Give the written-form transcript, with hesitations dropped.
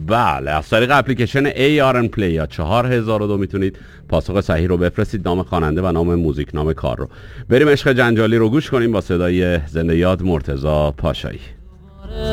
بله، از طریق اپلیکیشن ARN Play یا 4002 میتونید پاسخ صحیح رو بفرستید، نام خواننده و نام موزیک نام کار رو. بریم عشق جنجالی رو گوش کنیم با صدای زنده یاد مرتضی پاشایی.